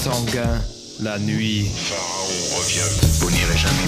sanguin, la nuit. Pharaon revient. Vous n'irez jamais